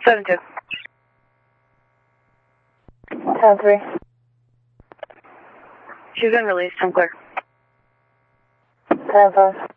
7-2. 10-3. She's been released. I'm clear. 10-5.